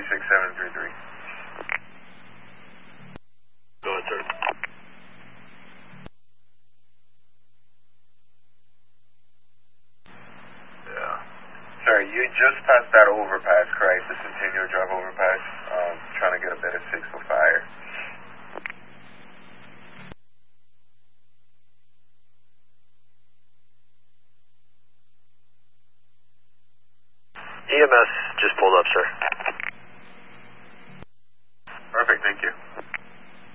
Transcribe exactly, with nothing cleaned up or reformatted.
six seven three three. Go ahead, sir. Yeah. Sorry, you just passed that overpass, correct? The Centennial Drive overpass. Um, trying to get a better six for fire. E M S just pulled up, sir. Perfect, thank you.